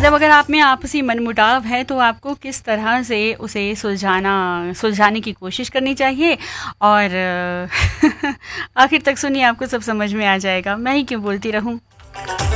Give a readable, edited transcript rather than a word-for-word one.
मतलब अगर आप में आपसी मनमुटाव है तो आपको किस तरह से उसे सुलझाने की कोशिश करनी चाहिए। और आखिर तक सुनिए, आपको सब समझ में आ जाएगा, मैं ही क्यों बोलती रहूं।